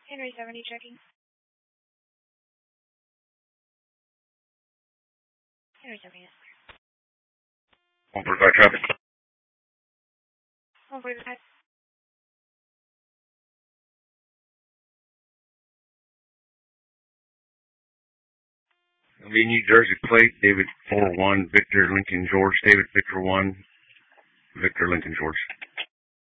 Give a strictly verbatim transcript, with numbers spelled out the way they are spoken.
Henry seventy checking. Henry seventy is clear. one forty-five traffic. one forty-five. It'll be New Jersey plate, David four one, Victor Lincoln George, David Victor one, Victor Lincoln George.